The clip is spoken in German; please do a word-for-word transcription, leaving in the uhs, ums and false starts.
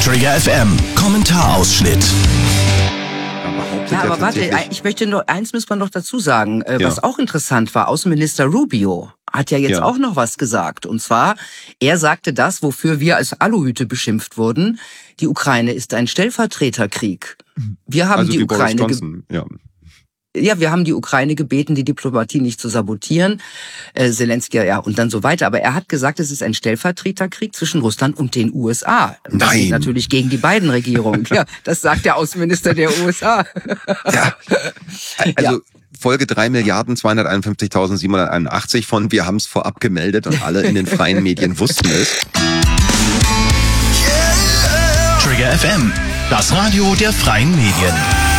Trigger F M, Kommentarausschnitt. Ja, aber warte, ich möchte nur, eins muss man noch dazu sagen, äh, ja. was auch interessant war, Außenminister Rubio hat ja jetzt ja. auch noch was gesagt. Und zwar, er sagte das, wofür wir als Aluhüte beschimpft wurden, die Ukraine ist ein Stellvertreterkrieg. Wir haben also die Ukraine... ja. Ja, wir haben die Ukraine gebeten, die Diplomatie nicht zu sabotieren. Äh, Zelensky, ja, und dann so weiter. Aber er hat gesagt, es ist ein Stellvertreterkrieg zwischen Russland und den U S A. Das Nein. ist natürlich gegen die beiden Regierungen. Ja, das sagt der Außenminister der U S A. Ja. Also, ja. Folge drei Milliarden zweihunderteinundfünfzigtausendsiebenhunderteinundachtzig von Wir haben's vorab gemeldet und alle in den freien Medien wussten es. Trigger F M, das Radio der freien Medien.